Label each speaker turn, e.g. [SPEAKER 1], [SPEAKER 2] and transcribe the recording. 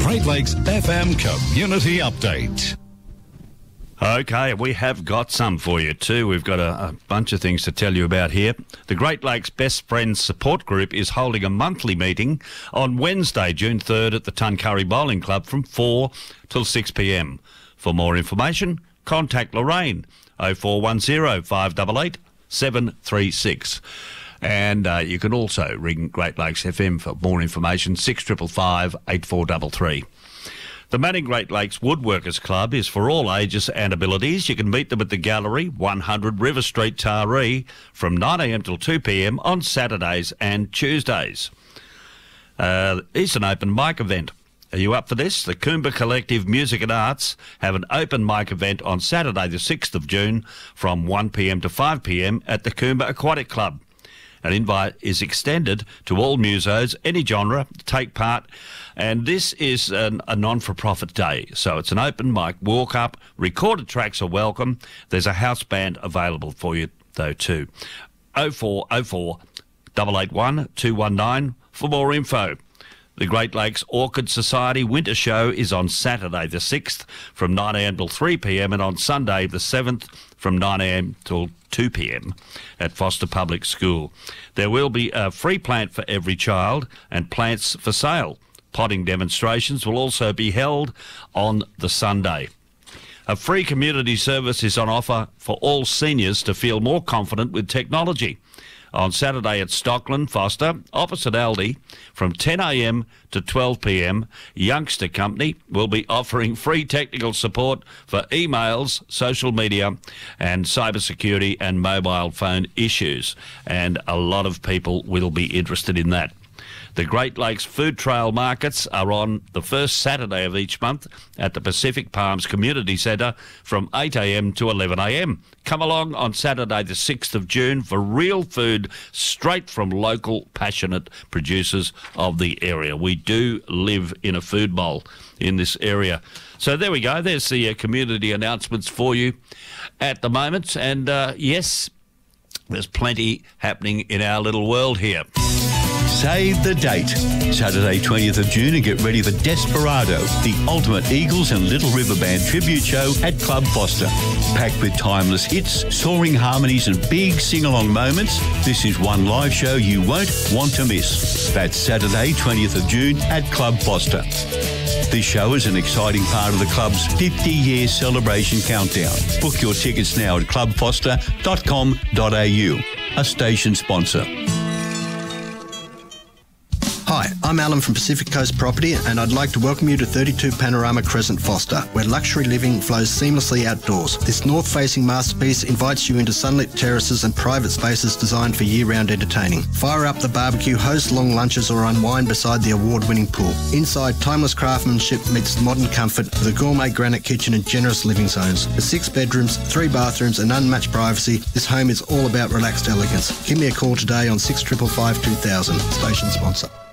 [SPEAKER 1] Great Lakes FM Community Update.
[SPEAKER 2] Okay, we have got some for you too. We've got a bunch of things to tell you about here. The Great Lakes Best Friends Support Group is holding a monthly meeting on Wednesday, June 3rd at the Tuncurry Bowling Club from 4 till 6 p.m. For more information, contact Lorraine 0410 588 736. And you can also ring Great Lakes FM for more information, 6555 8433. The Manning Great Lakes Woodworkers Club is for all ages and abilities. You can meet them at the Gallery, 100 River Street, Taree, from 9am till 2pm on Saturdays and Tuesdays. It's an open mic event. Are you up for this? The Coomba Collective Music and Arts have an open mic event on Saturday the 6th of June from 1pm to 5pm at the Coomba Aquatic Club. An invite is extended to all musos, any genre, to take part, and this is a non-for-profit day. So it's an open mic walk-up, recorded tracks are welcome. There's a house band available for you, though, too. 0404 881 219 for more info. The Great Lakes Orchid Society Winter Show is on Saturday the 6th from 9am till 3pm and on Sunday the 7th from 9am till 2pm at Foster Public School. There will be a free plant for every child and plants for sale. Potting demonstrations will also be held on the Sunday. A free community service is on offer for all seniors to feel more confident with technology. On Saturday at Stockland Foster, opposite Aldi, from 10am to 12pm, Youngster Company will be offering free technical support for emails, social media and cybersecurity and mobile phone issues. And a lot of people will be interested in that. The Great Lakes Food Trail Markets are on the first Saturday of each month at the Pacific Palms Community Centre from 8am to 11am. Come along on Saturday the 6th of June for real food straight from local passionate producers of the area. We do live in a food bowl in this area. So there we go. There's the community announcements for you at the moment. And yes, there's plenty happening in our little world here.
[SPEAKER 3] Save the date. Saturday 20th of June and get ready for Desperado, the ultimate Eagles and Little River Band tribute show at Club Foster. Packed with timeless hits, soaring harmonies and big sing-along moments, this is one live show you won't want to miss. That's Saturday 20th of June at Club Foster. This show is an exciting part of the club's 50-year celebration countdown. Book your tickets now at clubfoster.com.au, a station sponsor.
[SPEAKER 4] Hi, I'm Alan from Pacific Coast Property and I'd like to welcome you to 32 Panorama Crescent Foster, where luxury living flows seamlessly outdoors. This north-facing masterpiece invites you into sunlit terraces and private spaces designed for year-round entertaining. Fire up the barbecue, host long lunches or unwind beside the award-winning pool. Inside, timeless craftsmanship meets modern comfort with a gourmet granite kitchen and generous living zones. With 6 bedrooms, 3 bathrooms and unmatched privacy, this home is all about relaxed elegance. Give me a call today on 6555 2000, station sponsor.